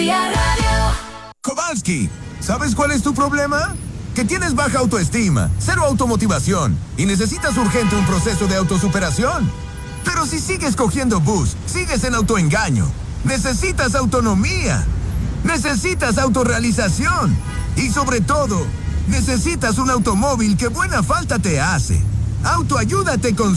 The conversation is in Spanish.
Melodía Radio. Kowalski, ¿sabes cuál es tu problema? Que tienes baja autoestima, cero automotivación y necesitas urgente un proceso de autosuperación. Pero si sigues cogiendo bus, sigues en autoengaño. Necesitas autonomía. Necesitas autorrealización. Y sobre todo, necesitas un automóvil que buena falta te hace. Autoayúdate con